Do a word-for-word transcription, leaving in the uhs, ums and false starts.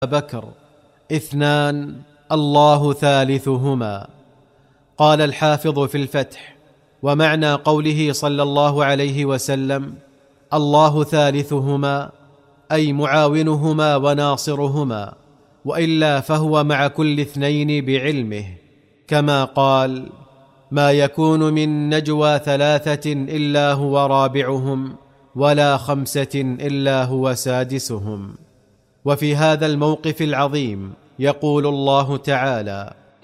بكر اثنان الله ثالثهما. قال الحافظ في الفتح: ومعنى قوله صلى الله عليه وسلم الله ثالثهما أي معاونهما وناصرهما، وإلا فهو مع كل اثنين بعلمه، كما قال: ما يكون من نجوى ثلاثة إلا هو رابعهم ولا خمسة إلا هو سادسهم. وفي هذا الموقف العظيم يقول الله تعالى: